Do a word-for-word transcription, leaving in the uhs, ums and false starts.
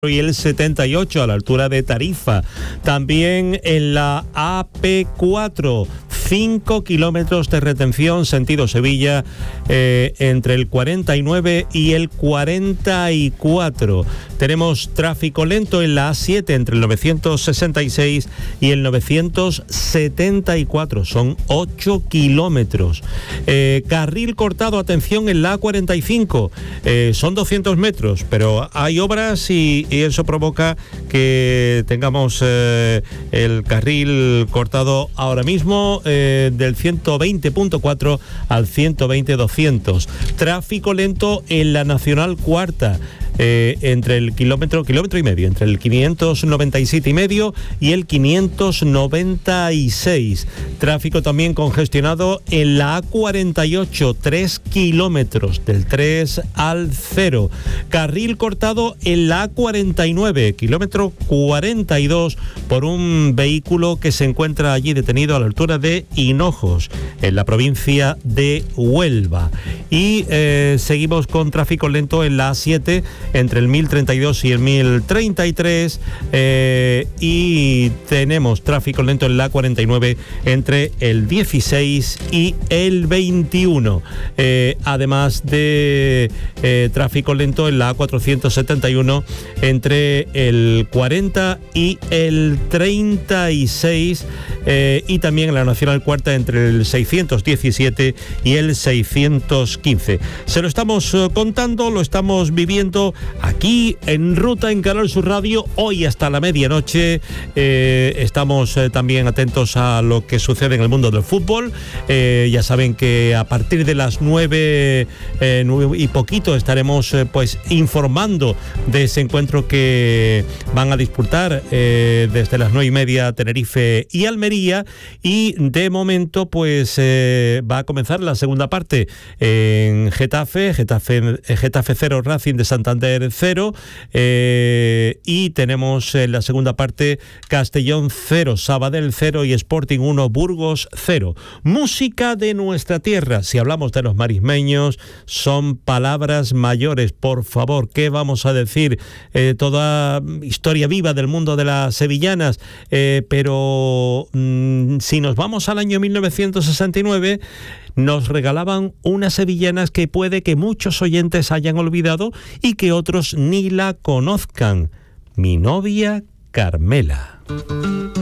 y el setenta y ocho a la altura de Tarifa. También en la A P cuatro, cinco kilómetros de retención sentido Sevilla eh, entre el cuarenta y nueve y el cuarenta y cuatro. Tenemos tráfico lento en la A siete entre el novecientos sesenta y seis y el novecientos setenta y cuatro. Son ocho kilómetros. Eh, carril cortado, atención, en la A cuarenta y cinco. Eh, son doscientos metros, pero hay obras y y eso provoca que tengamos eh, el carril cortado ahora mismo eh, del ciento veinte punto cuatro al ciento veinte doscientos. Tráfico lento en la Nacional Cuarta. Eh, entre el kilómetro, kilómetro y medio, entre el quinientos noventa y siete y medio y el quinientos noventa y seis. Tráfico también congestionado en la A cuarenta y ocho, tres kilómetros, del tres al cero. Carril cortado en la A cuarenta y nueve, kilómetro cuarenta y dos, por un vehículo que se encuentra allí detenido a la altura de Hinojos, en la provincia de Huelva. Y eh, seguimos con tráfico lento en la A siete, entre el mil treinta y dos y el mil treinta y tres, eh, y tenemos tráfico lento en la A cuarenta y nueve entre el dieciséis y el veintiuno, eh, además de eh, tráfico lento en la A cuatrocientos setenta y uno entre el cuarenta y el treinta y seis, eh, y también en la Nacional Cuarta entre el seiscientos diecisiete y el seiscientos quince. Se lo estamos eh, contando, lo estamos viviendo aquí en Ruta, en Canal Sur Radio, hoy hasta la medianoche. Eh, estamos eh, también atentos a lo que sucede en el mundo del fútbol. Eh, ya saben que a partir de las nueve, eh, nueve y poquito estaremos eh, pues informando de ese encuentro que van a disputar eh, desde las nueve y media Tenerife y Almería, y de momento pues eh, va a comenzar la segunda parte en Getafe, Getafe, Getafe cero, Racing de Santander cero, eh, y tenemos en la segunda parte Castellón cero, Sabadell cero y Sporting uno, Burgos cero. Música de nuestra tierra. Si hablamos de los marismeños, son palabras mayores. Por favor, ¿qué vamos a decir? Eh, toda historia viva del mundo de las sevillanas, eh, pero mmm, si nos vamos al año mil novecientos sesenta y nueve, nos regalaban unas sevillanas que puede que muchos oyentes hayan olvidado y que otros ni la conozcan. Mi novia Carmela.